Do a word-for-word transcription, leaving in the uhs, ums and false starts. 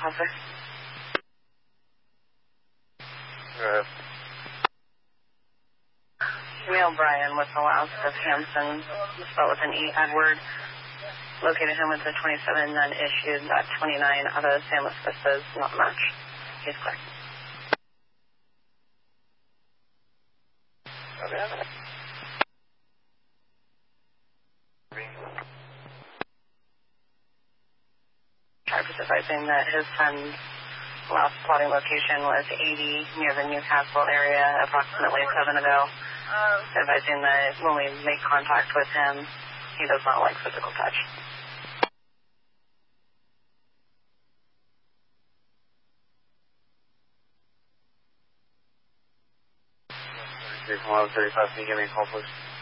officer. Good. Neil Bryan with the last of Hampson, spelled with an E, Edward. Located him with the twenty-seven, then issued that twenty-nine out of San Luis Vistas, not much. He's clear. Okay. Travis advising that his son's last plotting location was eighty near the Newcastle area approximately seven ago. Advising that when we make contact with him, he does not like physical touch. one thirty-five, can you give me a call, please?